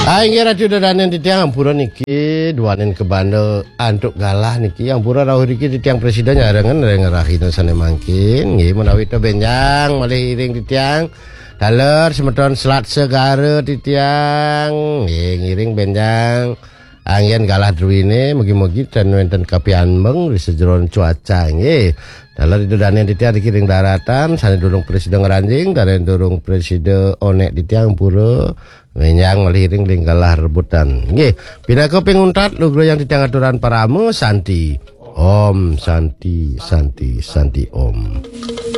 Ngira danen di tiang ampura niki duanen ke bandel antuk galah niki ampura rawuh niki di tiang presiden nyarengan ngerahin sane mangkin nggih menawi to benjang malih iring di tiang daler semeton selat segara di tiang nggih ngiring benjang angin galah druine mugi-mugi ten wonten kapiambeng di sejeron cuaca nggih daler itu danen di tiang dikiring daratan sane durung presiden ngeranjing dan durung presiden onek di tiang pura menyang meliring linggalah rebutan nggih pinaka pinguntat lugro yang ditengah aturan paramu santi om santi santi santi om.